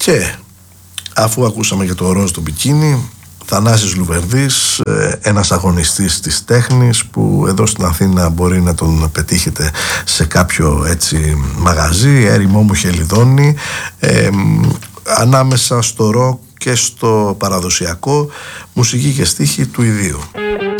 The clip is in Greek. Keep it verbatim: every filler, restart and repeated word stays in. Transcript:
Και αφού ακούσαμε για το ροζ το μπικίνι, Θανάσης Λουβερδής, ένας αγωνιστής της τέχνης που εδώ στην Αθήνα μπορεί να τον πετύχετε σε κάποιο έτσι μαγαζί, έρημό μου Χελιδόνι, ε, ανάμεσα στο ροκ και στο παραδοσιακό, μουσική και στίχη του ιδίου.